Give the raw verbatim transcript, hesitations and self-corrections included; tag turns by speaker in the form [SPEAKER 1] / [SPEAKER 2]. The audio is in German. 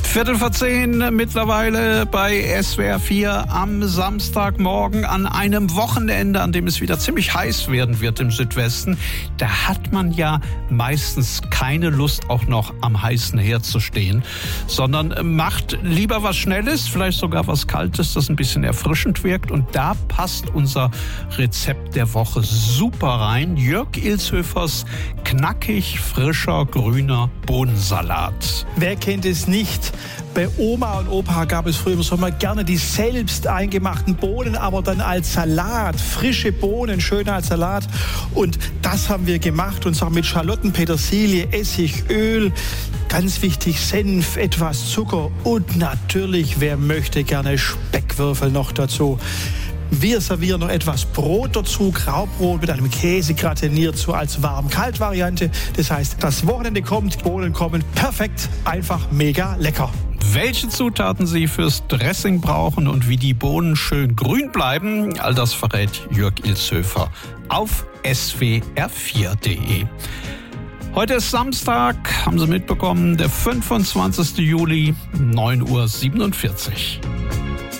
[SPEAKER 1] Viertel vor zehn mittlerweile bei S W R vier am Samstagmorgen an einem Wochenende, an dem es wieder ziemlich heiß werden wird im Südwesten. Da hat man ja meistens keine Lust, auch noch am heißen Herd zu stehen, sondern macht lieber was Schnelles, vielleicht sogar was Kaltes, das ein bisschen erfrischend wirkt. Und da passt unser Rezept der Woche super rein. Jörg Ilshöfers knackig frischer grüner Bohnensalat.
[SPEAKER 2] Wer kennt es nicht? Bei Oma und Opa gab es früher im Sommer gerne die selbst eingemachten Bohnen, aber dann als Salat. Frische Bohnen, schön als Salat. Und das haben wir gemacht, und zwar mit Schalotten, Petersilie, Essig, Öl, ganz wichtig, Senf, etwas Zucker und natürlich, wer möchte, gerne Speckwürfel noch dazu. Wir servieren noch etwas Brot dazu, Graubrot mit einem Käse gratiniert, so als Warm-Kalt-Variante. Das heißt, das Wochenende kommt, Bohnen kommen, perfekt, einfach mega lecker.
[SPEAKER 1] Welche Zutaten Sie fürs Dressing brauchen und wie die Bohnen schön grün bleiben, all das verrät Jörg Ilshöfer auf S W R vier Punkt de. Heute ist Samstag, haben Sie mitbekommen, der fünfundzwanzigsten Juli, neun Uhr siebenundvierzig.